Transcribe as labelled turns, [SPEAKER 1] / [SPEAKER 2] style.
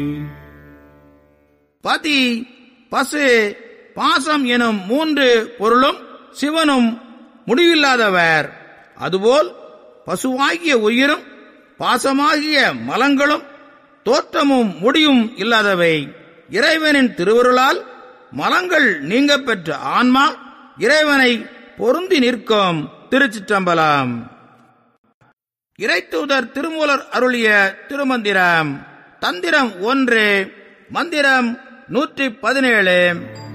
[SPEAKER 1] பதி, பசு, பாசம் எனும் 3 பொருளும் சிவனும் முடிவில்லாதவர். அதுபோல் பசுவாகிய உயிரும் பாசமாகிய மலங்களும் தோற்றமும் முடியும் இல்லாதவை. இறைவனின் திருவருளால் மலங்கள் நீங்க பெற்ற ஆன்மா இறைவனை பொருந்தி நிற்கும். திருச்சிற்றம்பலம். இறைத்தூதர் திருமூலர் அருளிய திருமந்திரம். தந்திரம் 1, மந்திரம் 117.